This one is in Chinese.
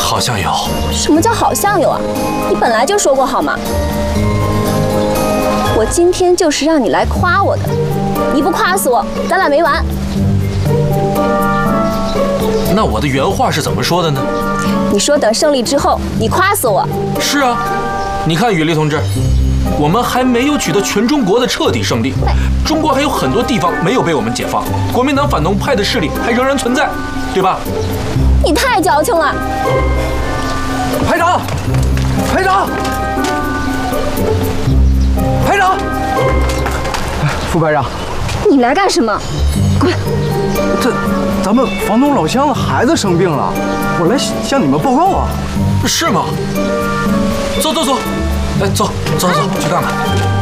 好像有。 什么叫好像有啊？你本来就说过好吗？我今天就是让你来夸我的，你不夸死我，咱俩没完。 那我的原话是怎么说的呢？ 你说等胜利之后，你夸死我。 是啊，你看羽丽同志，我们还没有取得全中国的彻底胜利，中国还有很多地方没有被我们解放，国民党反动派的势力还仍然存在，对吧？ 你太矫情了。 排长，排长，排长，副排长， 你来干什么？滚！ 咱们房东老乡的孩子生病了，我来向你们报告啊。 是吗？走走走，哎，走走走，去看看。